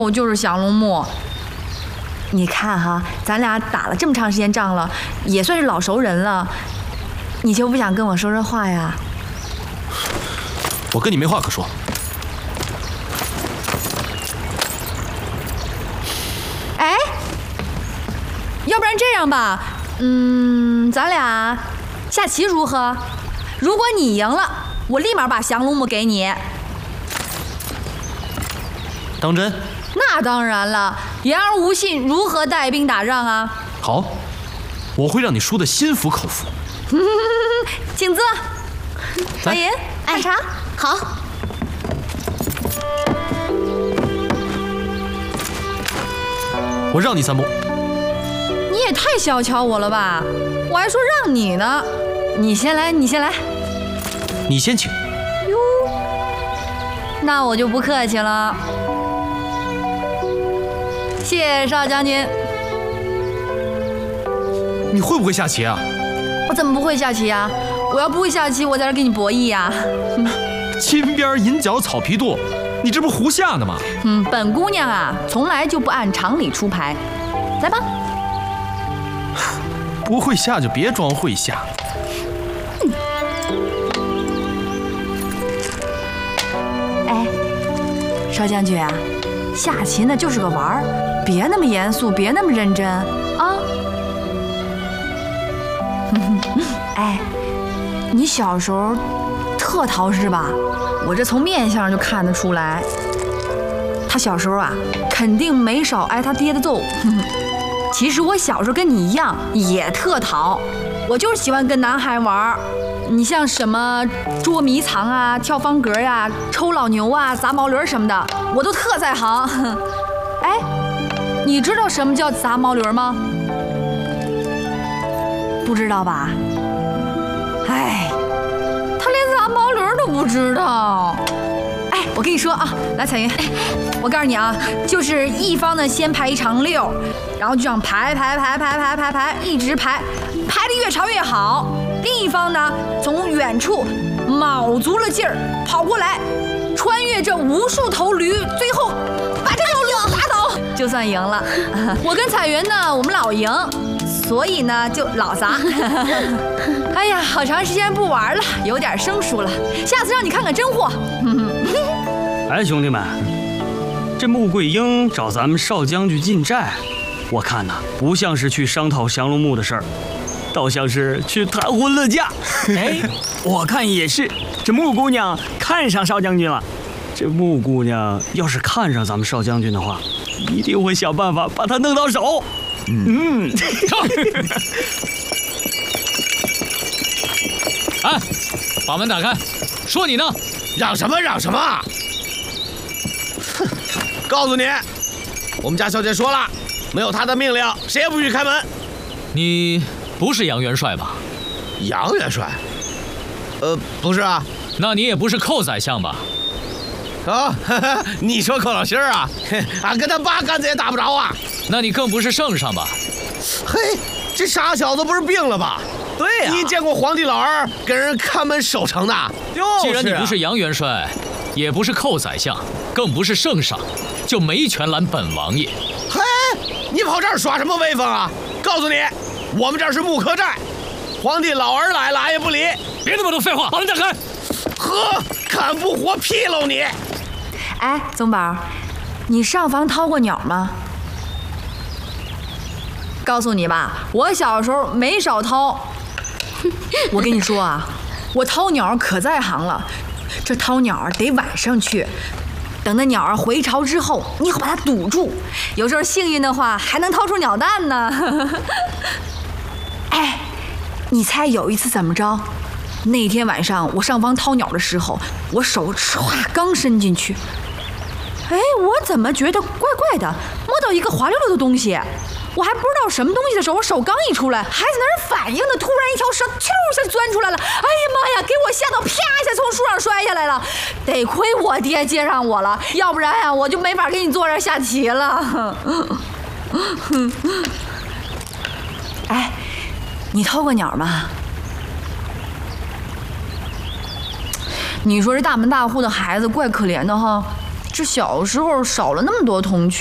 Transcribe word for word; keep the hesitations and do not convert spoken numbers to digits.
我就是降龙木。你看哈，咱俩打了这么长时间仗了，也算是老熟人了，你就不想跟我说说话呀？ 我跟你没话可说。 哎，要不然这样吧，嗯，咱俩下棋如何？如果你赢了，我立马把降龙木给你。 当真？ 那当然了，言而无信，如何带兵打仗啊？ 好，我会让你输得心服口服。 请坐。小银， 哎， 茶。 好。 我让你三步。 你也太小瞧我了吧！我还说让你呢。你先来，你先来。 你先请。 哟，那我就不客气了。谢谢邵将军。 你会不会下棋啊？ 我怎么不会下棋啊？我要不会下棋，我在这跟你博弈呀、啊。 金边银角草皮垛，你这不胡下呢吗？ 嗯，本姑娘啊，从来就不按常理出牌。来吧。 不会下就别装会下。 嗯、哎，邵将军啊，下棋呢就是个玩儿，别那么严肃，别那么认真啊。哎，你小时候特淘是吧？我这从面相就看得出来，他小时候啊，肯定没少挨他爹的揍。其实我小时候跟你一样，也特淘，我就是喜欢跟男孩玩。你像什么捉迷藏啊、跳方格呀、啊、抽老牛啊、砸毛驴什么的，我都特在行。哎，你知道什么叫砸毛驴吗？不知道吧？哎，他连砸毛驴都不知道。哎，我跟你说啊，来彩云，我告诉你啊，就是一方呢先排一长溜，然后就这样排排排排排排排，一直排，排得越长越好。另一方呢，从远处卯足了劲儿跑过来，穿越这无数头驴，最后把这头驴打倒，就算赢了。我跟彩云呢，我们老赢。所以呢，就老砸。哎呀，好长时间不玩了，有点生疏了。下次让你看看真货。 哎，兄弟们，这穆桂英找咱们邵将军进寨，我看呐，不像是去商讨降龙木的事儿，倒像是去谈婚论嫁。 哎，我看也是，这穆姑娘看上邵将军了。 这穆姑娘要是看上咱们邵将军的话，一定会想办法把她弄到手。 嗯， 上！哎，把门打开！说你呢？ 嚷什么嚷什么？哼！告诉你，我们家小姐说了，没有她的命令，谁也不许开门。 你不是杨元帅吧？ 杨元帅？呃，不是啊。 那你也不是寇宰相吧？ 啊，你说寇老心儿啊？俺跟他八竿子也打不着啊。 那你更不是圣上吧？ 嘿，这傻小子不是病了吧？ 对呀、啊， 你见过皇帝老儿给人看门守城的？ 就是、啊。 既然你不是杨元帅，也不是寇宰相，更不是圣上，就没权拦本王爷。 嘿，你跑这儿耍什么威风啊？告诉你，我们这儿是木柯寨，皇帝老儿来了，俺也不理。 别那么多废话，把门打开！ 呵，看不活劈喽你！ 哎，宗宝，你上房掏过鸟吗？告诉你吧，我小时候没少掏。我跟你说啊，我掏鸟可在行了。这掏鸟得晚上去，等那鸟儿回巢之后，你要把它堵住。有时候幸运的话，还能掏出鸟蛋呢。哎，你猜有一次怎么着？那天晚上我上房掏鸟的时候，我手唰刚伸进去，哎，我怎么觉得怪怪的，摸到一个滑溜溜的东西。我还不知道什么东西的时候，我手刚一出来，还在那儿反应呢，突然一条蛇啾一下就钻出来了。哎呀妈呀，给我吓到，啪一下从树上摔下来了。得亏我爹接上我了，要不然呀、啊，我就没法跟你坐这儿下棋了。哎，你掏过鸟吗？你说这大门大户的孩子怪可怜的哈，这是小时候少了那么多童趣。